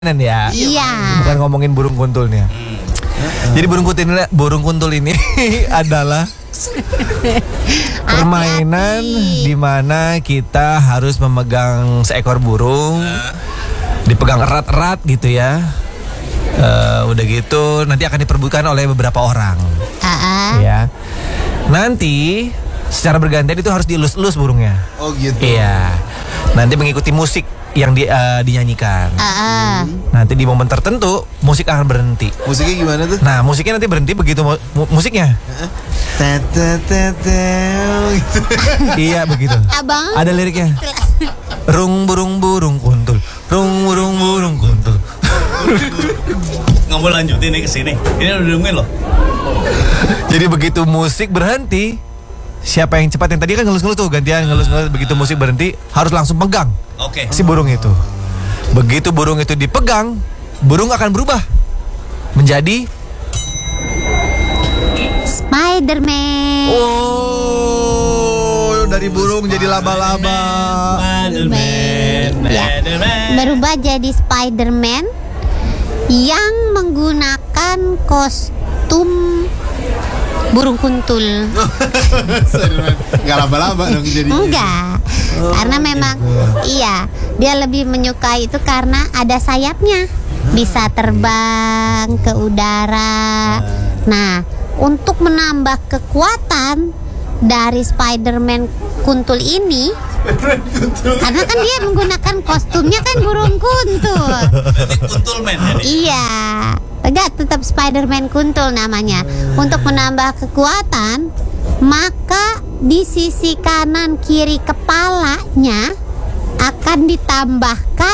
Ya. Iya. Bukan ngomongin burung kuntulnya. Jadi burung kuntul ini adalah permainan di mana kita harus memegang seekor burung, dipegang erat-erat gitu ya. Udah gitu nanti akan diperebutkan oleh beberapa orang. Ya. Nanti secara bergantian itu harus dielus-elus burungnya. Oh gitu. Iya. Nanti mengikuti musik yang dinyanyikan. Nanti di momen tertentu musik akan berhenti. Musiknya gimana tuh? Nah, musiknya nanti berhenti begitu musiknya. Gitu. Iya begitu. Abang. Ada liriknya. Rung burung kuntul. Rung burung kuntul. Nggak mau lanjutin nih ke sini. Ini udah nungguin loh. Jadi begitu musik berhenti, siapa yang cepat, yang tadi kan ngelus-ngelus tuh gantian ngelus-ngelus, begitu musik berhenti harus langsung pegang. Oke. Si burung itu. Begitu burung itu dipegang, burung akan berubah menjadi Spider-Man. oh, dari burung jadi laba-laba. Berubah jadi Spider-Man yang menggunakan kostum burung kuntul. Gak laba-laba dong jadinya. Enggak. Karena memang iya, dia lebih menyukai itu karena ada sayapnya. Bisa terbang ke udara. Nah, untuk menambah kekuatan dari Spider-Man kuntul ini, karena kan dia menggunakan kostumnya kan burung kuntul. Berarti kuntul men ya nih? Iya, tetap Spider-Man kuntul namanya. Untuk menambah kekuatan, maka di sisi kanan kiri kepalanya akan ditambahkan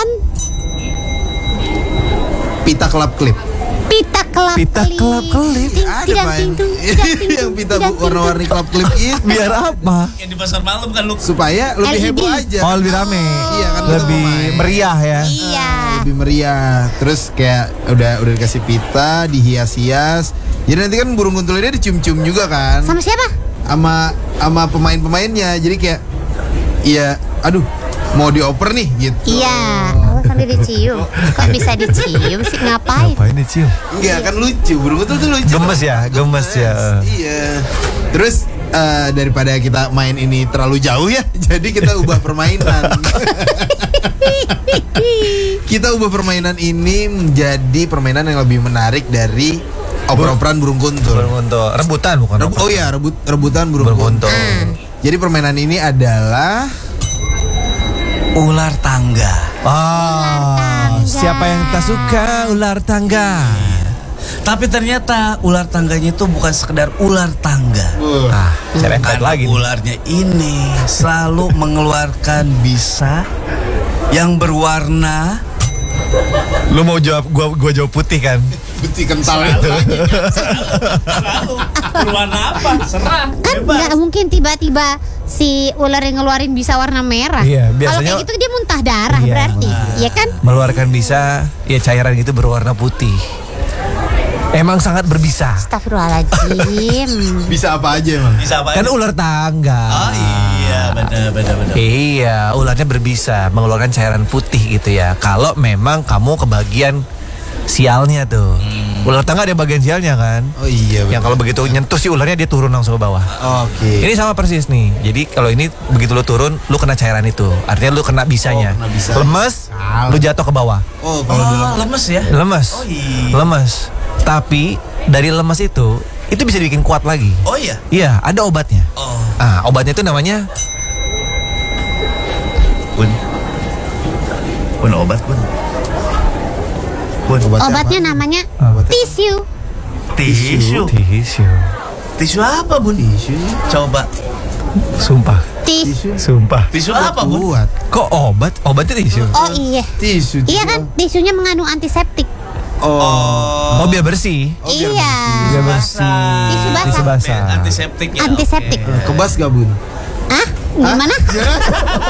Pita kelap klip. pita kelap kelip. Ada main yang pita warna-warni kelap klip itu. Biar apa? Yang di pasar malam kan lu. Supaya lebih LED. heboh aja. Oh, lebih rame. Iya kan, Lebih kita mau main. meriah ya. Iya. Lebih meriah. Terus kayak udah dikasih pita, dihias-hias. Jadi nanti kan burung kuntul ini dicium-cium juga kan. Sama siapa? Sama pemain-pemainnya. Jadi kayak iya, aduh, mau dioper nih gitu. Iya. Oh, sambil dicium. Kok bisa dicium sih? Ngapain? Ngapain dicium? Enggak kan lucu, burung kuntul tuh lucu. Gemes ya, gemes ya. Iya. Terus daripada kita main ini terlalu jauh ya, jadi kita ubah permainan. Kita ubah permainan ini menjadi permainan yang lebih menarik dari oper-operan burung kuntul. Burung kuntul. Rebutan bukan? Oh iya, rebutan burung kuntul. Jadi permainan ini adalah Ular tangga. tangga. Siapa yang tak suka ular tangga? Tapi ternyata ular tangganya itu bukan sekedar ular tangga. Ah, saya rengkat Karena lagi. ularnya ini selalu mengeluarkan bisa yang berwarna. Lu mau jawab gua jawab putih kan? putih kental itu. Selalu berwarna apa? Serah. Kan nggak mungkin tiba-tiba si ular yang ngeluarin bisa warna merah. Iya, Kalau biasanya- kayak gitu dia muntah darah Iya. berarti, ya kan? Mengeluarkan bisa, ya cairan gitu berwarna putih. Emang sangat berbisa. Astagfirullahaladzim. Bisa apa aja emang? Bisa apa? Kan ular tangga. Oh iya, benar. Iya, ularnya berbisa, mengeluarkan cairan putih gitu ya. Kalau memang kamu kebagian sialnya tuh. Ular tangga ada bagian sialnya kan? Oh iya. Yang kalau begitu nyentuh si ularnya dia turun langsung ke bawah. Oke. Ini sama persis nih. Jadi kalau ini begitu lu turun, lu kena cairan itu. Artinya lu kena bisanya. Oh, kena bisa. Lemes, lu jatuh ke bawah. Oh, kalau dalam Lemes ya? Lemes. Oh, iya. Lemes. Tapi dari lemes itu bisa dibikin kuat lagi. Oh iya. Iya, ada obatnya. Oh. Ah, obatnya itu namanya Bun obat bun. Obatnya namanya tisu. Tisu. Tisu apa bun? Coba. Sumpah. Sumpah. Tisu apa bun? Buat Kok obat? Obatnya tisu. Oh iya. tisu. Iya kan, tisunya mengandung antiseptik. Oh. Oh, biar bersih. Iya. Biar bersih. Tisu basah. Tisu basah. Antiseptik ya. Antiseptik. Oke. Kebas gak bun? Hah? Gimana?